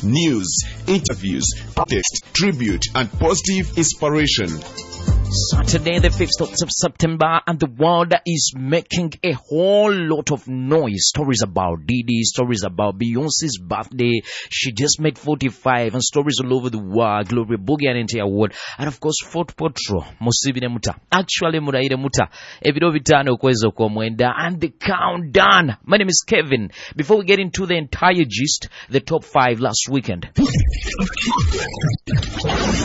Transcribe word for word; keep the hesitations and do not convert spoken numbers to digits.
news, interviews, updates, tribute, and positive inspiration. Saturday, the fifth of September, and the world is making a whole lot of noise. Stories about Didi, stories about Beyonce's birthday. She just made forty-five, and stories all over the world. Gloria Boogie and N T Award, and of course, Fort Potro, Musibine Muta. Actually, Muraide Muta. Evido Vitano Kwezo Komwenda, and the countdown. My name is Kevin. Before we get into the entire gist, the top five last weekend.